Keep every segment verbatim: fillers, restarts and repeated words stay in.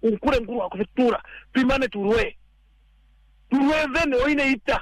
unkure nguru akufitura pimane turwe turwe vene oine ita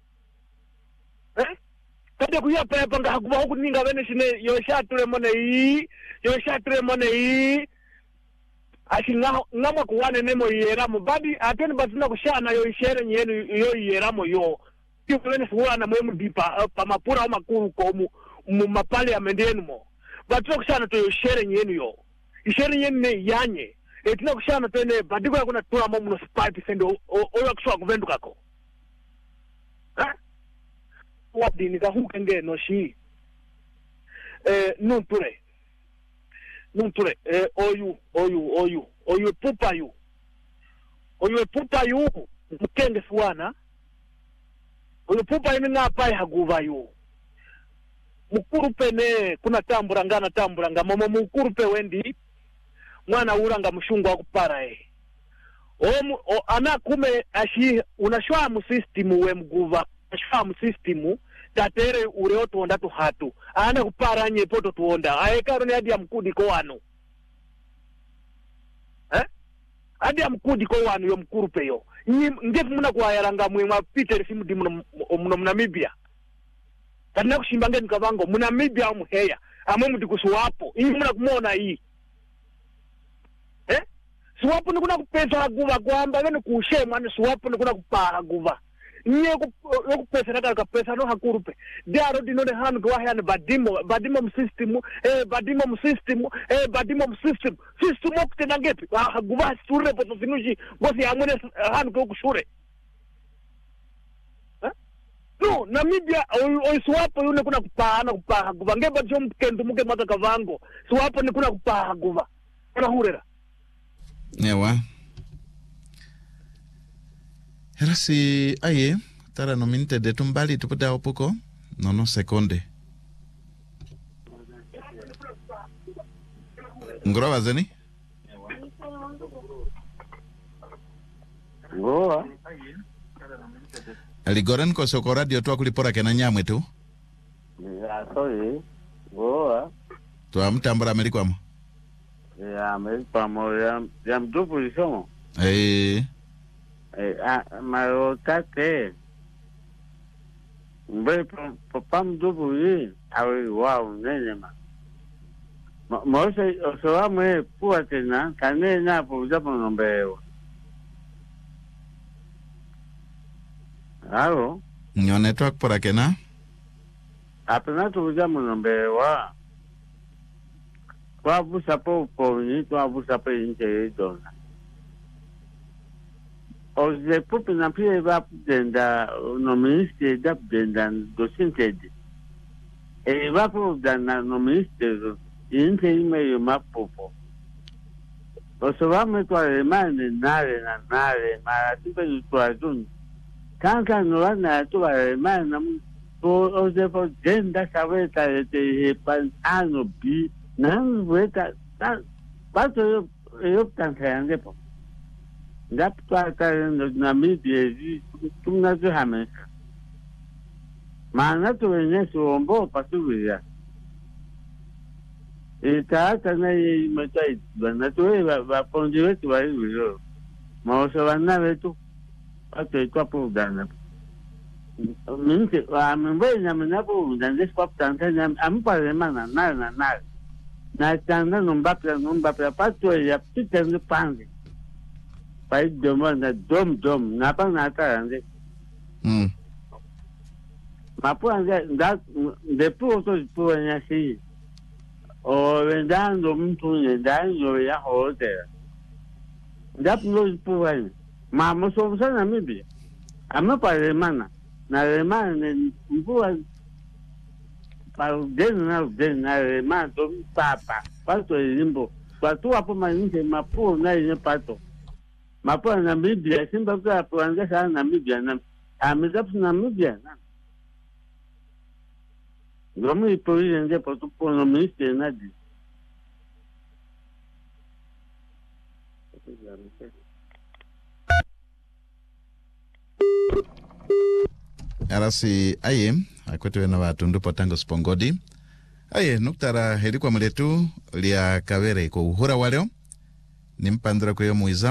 eh kade kuya pa panga hakuba huku ninga vene shine yo shature mone yi yo shature mone yi ashi nga ngama kuwane nemo yeramo badi ateni batina kushana yo ishere nyenu yo yeramo yo kivene fuwa na mwemu dipa pa mapura o makuru ko mu, mu mapale ya mendenu mo batina kushana to yo ishere nyenu yo ishere nyenu ne yanye etina kushana to ne badiko ya kuna tura mo muno five percent o oyo kuswa kuvendu kako ha wadi nika hukenge no shi eh nunture nunture eh oyu oyu oyu oyu pupa yu oyu pupa yu mkenge suwana oyu pupa yu nga pai haguva yu mukuru pene kuna tambura ngana tambura nga momo mukuru pe wendi mwana uranga mshungu wa kupara eh o, o ana kume ashi unashwa mu system we mguva ashwa mu system tatere ure otonda tu hatu ana kupara nye poto tuonda aekaro ni hadi ya mkudi ko wano eh hadi ya mkudi ko wano yo mkuru peyo ngefu muna kwa yaranga mwema Peter simu di muna muna Namibia kadina kushimbange nikavango muna Namibia wa muheya amo mudi kusuwapo hii muna kumona hii eh suwapo nikuna kupesa haguva kwa amba vene kushe mwane suwapo nikuna kupaa haguva nye ku pesa naka ka pesa no hakurupe diaro dinone hanu kwa hana badimo badimo msystem eh badimo msystem eh badimo msystem system okte nangepi haguva sure poto sinuji bosi amune hanu kwa kushure eh no Namibia o swapo yune kuna kupaa na kupaa haguva ngeba jom kendo muke maka kavango swapo ni kuna kupaa haguva kuna hurera Ewa Era si aye tara no minte de tumbali tuputa opoko no no sekonde Ngorowa zeni Ngorowa Aligoren ko soko radio tu akulipora kena nyamwe tu Ya sorry Ngorowa Tu amtambara Amerikwamo Ya Amerikwamo ya ya mdupu isomo Eh Eh, ah, maro tate. Mbe pam dubu yi, awi wow nene ma. Mo se osowa me puate na, kane na po japo nombe. Alo. Nyo network por akena? Apena tu japo nombe wa. Kwa busa po po ni, kwa busa po inche dona. Oze pupi na pia eva denda no ministre da denda do sintede. Eva pu dana no ministre inte ime yo mapopo. Oso va me to remane nare na nare mara tipe ni to adun. Kanka no na to remane na to oze po denda saveta te he pan ano bi na veta ta pato yo yo tan kayande po. Ndap tuata na midi tuna tu hame maana tu wenye suombo pasuya ita kana yi matai bana tu ba ba ponje tu ba yo ma so bana vetu ate tu apu dana minke wa mbe na mna pu dan des pap tanta na am pa mana na na na na tanda no mbapla no mbapla pato ya pita no pange Pai doma na dom dom napa nata ande. Hmm. Mapu ande da depo to po nya si. O vendando mtu ne danyo ya hote. Da po po ai. Ma mo so so na mibi. Ama pa remana. Na remana ne mpu pa den na den na remana to papa. Pato limbo. Kwa tu hapo manike mapu na ile pato. Mapo na Namibia simba kwa kuanza sana Namibia na amezapu Namibia na Ngomu ipo ile nje po tupo no ministre na di Arasi aye akwetu na watundu potango spongodi aye nuktara heri kwa mletu lia kavere ko uhura waleo ni mpandura kwa yo muiza